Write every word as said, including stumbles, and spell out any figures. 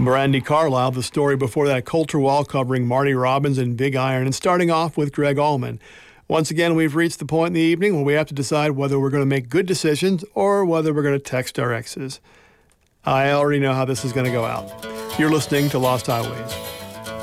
Brandy Carlisle, the story before that, Colter Wall covering Marty Robbins and Big Iron, and starting off with Greg Allman. Once again, we've reached the point in the evening where we have to decide whether we're going to make good decisions or whether we're going to text our exes. I already know how this is going to go out. You're listening to Lost Highways.